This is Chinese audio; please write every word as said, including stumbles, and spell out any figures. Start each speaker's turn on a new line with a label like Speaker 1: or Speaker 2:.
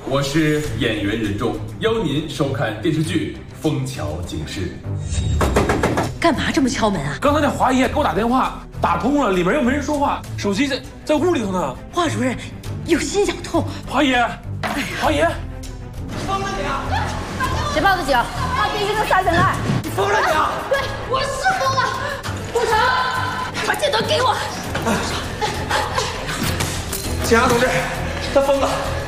Speaker 1: 我是演员任重，邀您收看电视剧《枫桥警事》。
Speaker 2: 干嘛这么敲门啊？
Speaker 3: 刚才那华爷给我打电话，打通了，里面又没人说话，手机在在屋里头呢。
Speaker 2: 华主任有心绞痛。
Speaker 3: 华爷，华爷，
Speaker 4: 疯了你啊！
Speaker 2: 谁报的警？
Speaker 4: 把第一个杀人案！你疯了你啊！
Speaker 2: 对，我是疯了。部长，把剪刀给我。
Speaker 4: 警察同志，他疯了。